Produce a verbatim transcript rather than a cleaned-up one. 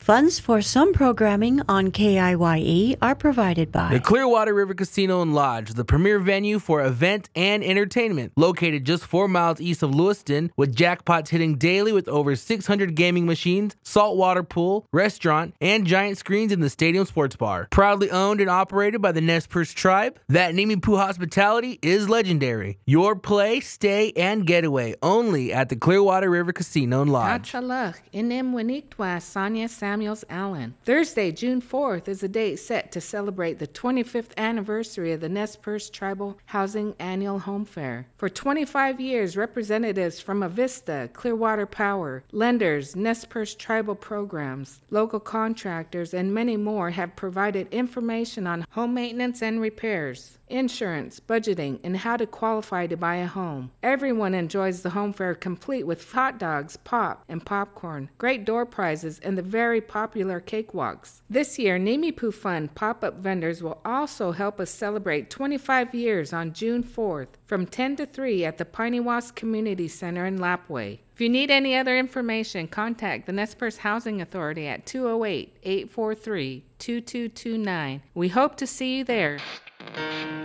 Funds for some programming on K I Y E are provided by the Clearwater River Casino and Lodge, the premier venue for event and entertainment. Located just four miles east of Lewiston, with jackpots hitting daily with over six hundred gaming machines, saltwater pool, restaurant, and giant screens in the stadium sports bar. Proudly owned and operated by the Nez Perce tribe, that Nimi Poo hospitality is legendary. Your play, stay, and getaway only at the Clearwater River Casino and Lodge. Tachalach, Inem Winikwa, Sonia Samuels Allen. Thursday, June fourth is a date set to celebrate the twenty-fifth anniversary of the Nez Perce Tribal Housing Annual Home Fair. For twenty-five years, representatives from Avista, Clearwater Power, lenders, Nez Perce Tribal Programs, local contractors, and many more have provided information on home maintenance and repairs, insurance, budgeting, and how to qualify to buy a home. Everyone enjoys the home fair complete with hot dogs, pop, and popcorn, great door prizes, and the very popular cakewalks. This year, Nimi Poo Fund pop-up vendors will also help us celebrate twenty-five years on June fourth from ten to three at the Piney Wasp Community Center in Lapwai. If you need any other information, contact the Nez Perce Housing Authority at two oh eight, eight four three, two two two nine. We hope to see you there.